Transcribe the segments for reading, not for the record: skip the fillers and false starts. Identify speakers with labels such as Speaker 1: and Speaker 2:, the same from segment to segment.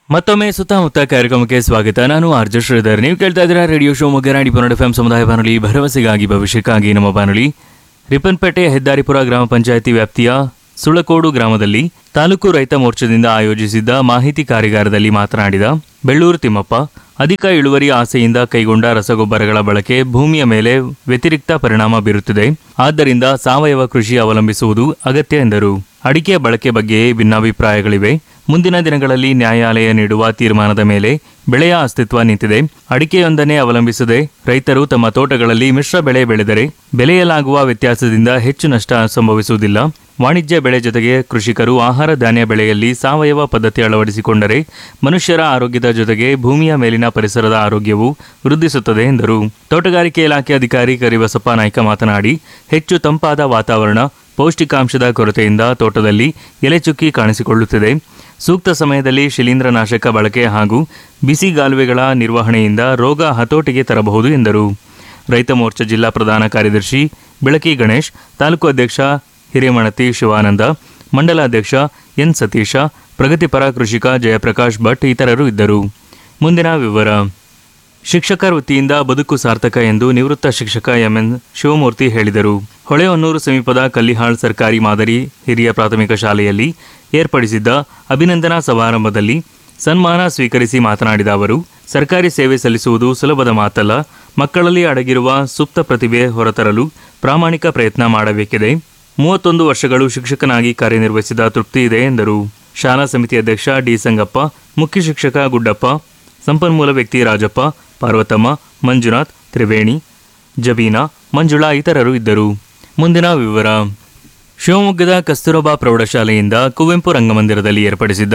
Speaker 1: ಮತ್ತೊಮ್ಮೆ ಸುತ್ತಮುತ್ತ ಕಾರ್ಯಕ್ರಮಕ್ಕೆ ಸ್ವಾಗತ. ನಾನು ಆರ್ಜ ಶ್ರೀಧರ್. ನೀವು ಕೇಳ್ತಾ ಇದ್ದೀರಾ ರೇಡಿಯೋ ಶಿವಮೊಗ್ಗ 90.1 FM ಸಮುದಾಯ ಬಾನುಲಿ, ಭರವಸೆಗಾಗಿ ಭವಿಷ್ಯಕ್ಕಾಗಿ ನಮ್ಮ ಬಾನುಲಿ. ರಿಪ್ಪನ್ಪೇಟೆ ಹೆದ್ದಾರಿಪುರ ಗ್ರಾಮ ಪಂಚಾಯಿತಿ ವ್ಯಾಪ್ತಿಯ ಸುಳಕೋಡು ಗ್ರಾಮದಲ್ಲಿ ತಾಲೂಕು ರೈತ ಮೋರ್ಚಾದಿಂದ ಆಯೋಜಿಸಿದ್ದ ಮಾಹಿತಿ ಕಾರ್ಯಾಗಾರದಲ್ಲಿ ಮಾತನಾಡಿದ ಬೆಳ್ಳೂರು ತಿಮ್ಮಪ್ಪ, ಅಧಿಕ ಇಳುವರಿ ಆಸೆಯಿಂದ ಕೈಗೊಂಡ ರಸಗೊಬ್ಬರಗಳ ಬಳಕೆ ಭೂಮಿಯ ಮೇಲೆ ವ್ಯತಿರಿಕ್ತ ಪರಿಣಾಮ ಬೀರುತ್ತಿದೆ. ಆದ್ದರಿಂದ ಸಾವಯವ ಕೃಷಿ ಅವಲಂಬಿಸುವುದು ಅಗತ್ಯ ಎಂದರು. ಅಡಿಕೆ ಬಳಕೆ ಬಗ್ಗೆ ಭಿನ್ನಾಭಿಪ್ರಾಯಗಳಿವೆ. ಮುಂದಿನ ದಿನಗಳಲ್ಲಿ ನ್ಯಾಯಾಲಯ ನೀಡುವ ತೀರ್ಮಾನದ ಮೇಲೆ ಬೆಳೆಯ ಅಸ್ತಿತ್ವ ನಿಂತಿದೆ. ಅಡಿಕೆಯೊಂದನ್ನೇ ಅವಲಂಬಿಸದೆ ರೈತರು ತಮ್ಮ ತೋಟಗಳಲ್ಲಿ ಮಿಶ್ರ ಬೆಳೆ ಬೆಳೆದರೆ ಬೆಲೆಯಲ್ಲಾಗುವ ವ್ಯತ್ಯಾಸದಿಂದ ಹೆಚ್ಚು ನಷ್ಟ ಸಂಭವಿಸುವುದಿಲ್ಲ. ವಾಣಿಜ್ಯ ಬೆಳೆ ಜೊತೆಗೆ ಕೃಷಿಕರು ಆಹಾರ ಧಾನ್ಯ ಬೆಳೆಯಲ್ಲಿ ಸಾವಯವ ಪದ್ಧತಿ ಅಳವಡಿಸಿಕೊಂಡರೆ ಮನುಷ್ಯರ ಆರೋಗ್ಯದ ಜೊತೆಗೆ ಭೂಮಿಯ ಮೇಲಿನ ಪರಿಸರದ ಆರೋಗ್ಯವು ವೃದ್ಧಿಸುತ್ತದೆ ಎಂದರು. ತೋಟಗಾರಿಕೆ ಇಲಾಖೆ ಅಧಿಕಾರಿ ಕರಿಬಸಪ್ಪ ನಾಯ್ಕ ಮಾತನಾಡಿ, ಹೆಚ್ಚು ತಂಪಾದ ವಾತಾವರಣ, ಪೌಷ್ಟಿಕಾಂಶದ ಕೊರತೆಯಿಂದ ತೋಟದಲ್ಲಿ ಎಲೆಚುಕ್ಕಿ ಕಾಣಿಸಿಕೊಳ್ಳುತ್ತಿದೆ. ಸೂಕ್ತ ಸಮಯದಲ್ಲಿ ಶಿಲೀಂಧ್ರನಾಶಕ ಬಳಕೆ ಹಾಗೂ ಬಿಸಿಗಾಲುವೆಗಳ ನಿರ್ವಹಣೆಯಿಂದ ರೋಗ ಹತೋಟಿಗೆ ತರಬಹುದು ಎಂದರು. ರೈತ ಮೋರ್ಚಾ ಜಿಲ್ಲಾ ಪ್ರಧಾನ ಕಾರ್ಯದರ್ಶಿ ಬೆಳಕಿ ಗಣೇಶ್, ತಾಲೂಕು ಅಧ್ಯಕ್ಷ ಹಿರೇಮಣತಿ ಶಿವಾನಂದ, ಮಂಡಲ ಅಧ್ಯಕ್ಷ ಎನ್ ಸತೀಶ, ಪ್ರಗತಿಪರ ಕೃಷಿಕ ಜಯಪ್ರಕಾಶ್ ಭಟ್ ಇತರರು ಇದ್ದರು. ಮುಂದಿನ ವಿವರ. ಶಿಕ್ಷಕ ವೃತ್ತಿಯಿಂದ ಬದುಕು ಸಾರ್ಥಕ ಎಂದು ನಿವೃತ್ತ ಶಿಕ್ಷಕ ಎಂಎನ್ ಶಿವಮೂರ್ತಿ ಹೇಳಿದರು. ಹೊಳೆಹೊನ್ನೂರು ಸಮೀಪದ ಕಲ್ಲಿಹಾಳ್ ಸರ್ಕಾರಿ ಮಾದರಿ ಹಿರಿಯ ಪ್ರಾಥಮಿಕ ಶಾಲೆಯಲ್ಲಿ ಏರ್ಪಡಿಸಿದ್ದ ಅಭಿನಂದನಾ ಸಮಾರಂಭದಲ್ಲಿ ಸನ್ಮಾನ ಸ್ವೀಕರಿಸಿ ಮಾತನಾಡಿದ ಅವರು, ಸರ್ಕಾರಿ ಸೇವೆ ಸಲ್ಲಿಸುವುದು ಸುಲಭದ ಮಾತಲ್ಲ. ಮಕ್ಕಳಲ್ಲಿ ಅಡಗಿರುವ ಸುಪ್ತ ಪ್ರತಿಭೆ ಹೊರತರಲು ಪ್ರಾಮಾಣಿಕ ಪ್ರಯತ್ನ ಮಾಡಬೇಕಿದೆ. 31 ವರ್ಷಗಳು ಶಿಕ್ಷಕನಾಗಿ ಕಾರ್ಯನಿರ್ವಹಿಸಿದ ತೃಪ್ತಿ ಇದೆ ಎಂದರು. ಶಾಲಾ ಸಮಿತಿ ಅಧ್ಯಕ್ಷ ಡಿ ಸಂಗಪ್ಪ, ಮುಖ್ಯ ಶಿಕ್ಷಕ ಗುಡ್ಡಪ್ಪ, ಸಂಪನ್ಮೂಲ ವ್ಯಕ್ತಿ ರಾಜಪ್ಪ, ಪಾರ್ವತಮ್ಮ, ಮಂಜುನಾಥ್, ತ್ರಿವೇಣಿ, ಜಬೀನಾ, ಮಂಜುಳಾ ಇತರರು ಇದ್ದರು. ಮುಂದಿನ ವಿವರ. ಶಿವಮೊಗ್ಗದ ಕಸ್ತೂರಬಾ ಪ್ರೌಢಶಾಲೆಯಿಂದ ಕುವೆಂಪು ರಂಗಮಂದಿರದಲ್ಲಿ ಏರ್ಪಡಿಸಿದ್ದ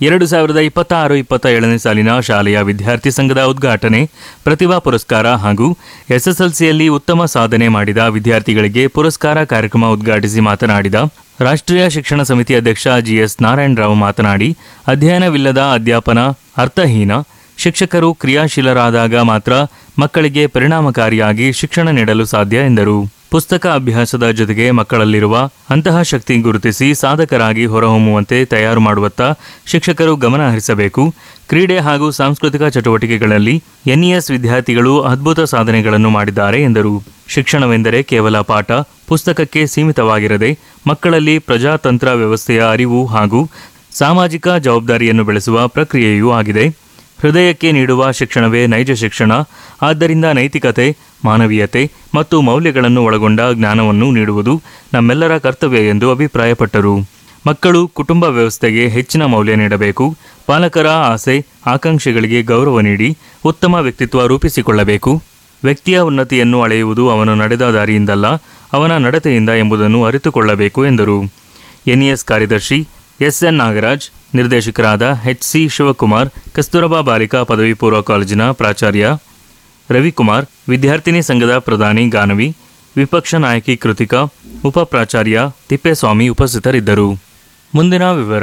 Speaker 1: 2026-27ನೇ ಸಾಲಿನ ಶಾಲೆಯ ವಿದ್ಯಾರ್ಥಿ ಸಂಘದ ಉದ್ಘಾಟನೆ, ಪ್ರತಿಭಾ ಪುರಸ್ಕಾರ ಹಾಗೂ ಎಸ್ಎಸ್ಎಲ್ಸಿಯಲ್ಲಿ ಉತ್ತಮ ಸಾಧನೆ ಮಾಡಿದ ವಿದ್ಯಾರ್ಥಿಗಳಿಗೆ ಪುರಸ್ಕಾರ ಕಾರ್ಯಕ್ರಮ ಉದ್ಘಾಟಿಸಿ ಮಾತನಾಡಿದ ರಾಷ್ಟ್ರೀಯ ಶಿಕ್ಷಣ ಸಮಿತಿ ಅಧ್ಯಕ್ಷ ಜಿಎಸ್ ನಾರಾಯಣರಾವ್ ಮಾತನಾಡಿ, ಅಧ್ಯಯನವಿಲ್ಲದ ಅಧ್ಯಾಪನ ಅರ್ಥಹೀನ. ಶಿಕ್ಷಕರು ಕ್ರಿಯಾಶೀಲರಾದಾಗ ಮಾತ್ರ ಮಕ್ಕಳಿಗೆ ಪರಿಣಾಮಕಾರಿಯಾಗಿ ಶಿಕ್ಷಣ ನೀಡಲು ಸಾಧ್ಯ ಎಂದರು. ಪುಸ್ತಕ ಅಭ್ಯಾಸದ ಜೊತೆಗೆ ಮಕ್ಕಳಲ್ಲಿರುವ ಅಂತಹ ಶಕ್ತಿ ಗುರುತಿಸಿ ಸಾಧಕರಾಗಿ ಹೊರಹೊಮ್ಮುವಂತೆ ತಯಾರು ಮಾಡುವತ್ತ ಶಿಕ್ಷಕರು ಗಮನ ಹರಿಸಬೇಕು. ಕ್ರೀಡೆ ಹಾಗೂ ಸಾಂಸ್ಕೃತಿಕ ಚಟುವಟಿಕೆಗಳಲ್ಲಿ ಎನ್ಇಎಸ್ ವಿದ್ಯಾರ್ಥಿಗಳು ಅದ್ಭುತ ಸಾಧನೆಗಳನ್ನು ಮಾಡಿದ್ದಾರೆ ಎಂದರು. ಶಿಕ್ಷಣವೆಂದರೆ ಕೇವಲ ಪಾಠ ಪುಸ್ತಕಕ್ಕೆ ಸೀಮಿತವಾಗಿರದೆ ಮಕ್ಕಳಲ್ಲಿ ಪ್ರಜಾತಂತ್ರ ವ್ಯವಸ್ಥೆಯ ಅರಿವು ಹಾಗೂ ಸಾಮಾಜಿಕ ಜವಾಬ್ದಾರಿಯನ್ನು ಬೆಳೆಸುವ ಪ್ರಕ್ರಿಯೆಯೂ ಆಗಿದೆ. ಹೃದಯಕ್ಕೆ ನೀಡುವ ಶಿಕ್ಷಣವೇ ನೈಜ ಶಿಕ್ಷಣ. ಆದ್ದರಿಂದ ನೈತಿಕತೆ, ಮಾನವೀಯತೆ ಮತ್ತು ಮೌಲ್ಯಗಳನ್ನು ಒಳಗೊಂಡ ಜ್ಞಾನವನ್ನು ನೀಡುವುದು ನಮ್ಮೆಲ್ಲರ ಕರ್ತವ್ಯ ಎಂದು ಅಭಿಪ್ರಾಯಪಟ್ಟರು. ಮಕ್ಕಳು ಕುಟುಂಬ ವ್ಯವಸ್ಥೆಗೆ ಹೆಚ್ಚಿನ ಮೌಲ್ಯ ನೀಡಬೇಕು. ಪಾಲಕರ ಆಸೆ ಆಕಾಂಕ್ಷೆಗಳಿಗೆ ಗೌರವ ನೀಡಿ ಉತ್ತಮ ವ್ಯಕ್ತಿತ್ವ ರೂಪಿಸಿಕೊಳ್ಳಬೇಕು. ವ್ಯಕ್ತಿಯ ಉನ್ನತಿಯನ್ನು ಅಳೆಯುವುದು ಅವನು ನಡೆದ ದಾರಿಯಿಂದಲ್ಲ, ಅವನ ನಡತೆಯಿಂದ ಎಂಬುದನ್ನು ಅರಿತುಕೊಳ್ಳಬೇಕು ಎಂದರು. ಎನ್ಇಎಸ್ ಕಾರ್ಯದರ್ಶಿ ಎಸ್ಎನ್ ನಾಗರಾಜ್, ನಿರ್ದೇಶಕರಾದ ಎಚ್ಸಿ ಶಿವಕುಮಾರ್, ಕಸ್ತೂರಬಾ ಬಾಲಿಕಾ ಪದವಿ ಪೂರ್ವ ಕಾಲೇಜಿನ ಪ್ರಾಚಾರ್ಯ ರವಿಕುಮಾರ್, ವಿದ್ಯಾರ್ಥಿನಿ ಸಂಘದ ಪ್ರಧಾನಿ ಗಾನವಿ, ವಿಪಕ್ಷ ನಾಯಕಿ ಕೃತಿಕಾ, ಉಪ ಪ್ರಾಚಾರ್ಯ ತಿಪ್ಪೇಸ್ವಾಮಿ ಉಪಸ್ಥಿತರಿದ್ದರು. ಮುಂದಿನ ವಿವರ.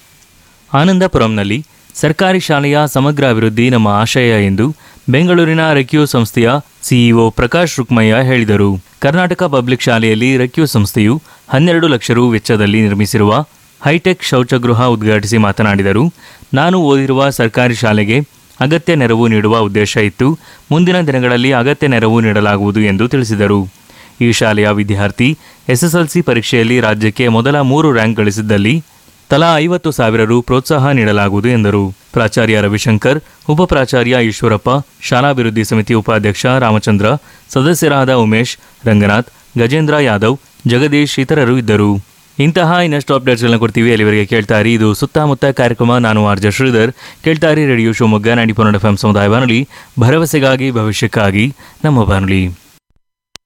Speaker 1: ಆನಂದಪುರಂನಲ್ಲಿ ಸರ್ಕಾರಿ ಶಾಲೆಯ ಸಮಗ್ರ ಅಭಿವೃದ್ಧಿ ನಮ್ಮ ಆಶಯ ಎಂದು ಬೆಂಗಳೂರಿನ ರೆಕ್ಯೂ ಸಂಸ್ಥೆಯ ಸಿಇಒ ಪ್ರಕಾಶ್ ರುಕ್ಮಯ್ಯ ಹೇಳಿದರು. ಕರ್ನಾಟಕ ಪಬ್ಲಿಕ್ ಶಾಲೆಯಲ್ಲಿ ರೆಕ್ಯೂ ಸಂಸ್ಥೆಯು 12 ಲಕ್ಷ ರು ವೆಚ್ಚದಲ್ಲಿ ನಿರ್ಮಿಸಿರುವ ಹೈಟೆಕ್ ಶೌಚಗೃಹ ಉದ್ಘಾಟಿಸಿ ಮಾತನಾಡಿದರು. ನಾನು ಓದಿರುವ ಸರ್ಕಾರಿ ಶಾಲೆಗೆ ಅಗತ್ಯ ನೆರವು ನೀಡುವ ಉದ್ದೇಶ ಇತ್ತು. ಮುಂದಿನ ದಿನಗಳಲ್ಲಿ ಅಗತ್ಯ ನೆರವು ನೀಡಲಾಗುವುದು ಎಂದು ತಿಳಿಸಿದರು. ಈ ಶಾಲೆಯ ವಿದ್ಯಾರ್ಥಿ ಎಸ್ಎಸ್ಎಲ್ಸಿ ಪರೀಕ್ಷೆಯಲ್ಲಿ ರಾಜ್ಯಕ್ಕೆ ಮೊದಲ 3 ರ್ಯಾಂಕ್ ಗಳಿಸಿದ್ದಲ್ಲಿ ತಲಾ 50,000 ರು ಪ್ರೋತ್ಸಾಹ ನೀಡಲಾಗುವುದು ಎಂದರು. ಪ್ರಾಚಾರ್ಯ ರವಿಶಂಕರ್, ಉಪ ಪ್ರಾಚಾರ್ಯ ಈಶ್ವರಪ್ಪ, ಶಾಲಾಭಿವೃದ್ಧಿ ಸಮಿತಿ ಉಪಾಧ್ಯಕ್ಷ ರಾಮಚಂದ್ರ, ಸದಸ್ಯರಾದ ಉಮೇಶ್, ರಂಗನಾಥ್, ಗಜೇಂದ್ರ ಯಾದವ್, ಜಗದೀಶ್ ಇತರರು ಇದ್ದರು. ಇಂತಹ ಇನ್ನಷ್ಟು ಅಪ್ಡೇಟ್ಸ್ಗಳನ್ನ ಕೊಡ್ತೀವಿ. ಅಲ್ಲಿವರೆಗೆ ಕೇಳ್ತಾ ಇರಿ ಇದು ಸುತ್ತಮುತ್ತ ಕಾರ್ಯಕ್ರಮ. ನಾನು ಆರ್ಜ ಶ್ರೀಧರ್. ಕೇಳ್ತಾ ಇರಿ ರೇಡಿಯೋ ಶಿವಮೊಗ್ಗ 90.1 FM ಸಮುದಾಯ ಬಾನುಲಿ, ಭರವಸೆಗಾಗಿ ಭವಿಷ್ಯಕ್ಕಾಗಿ ನಮ್ಮ ಬಾನುಲಿ.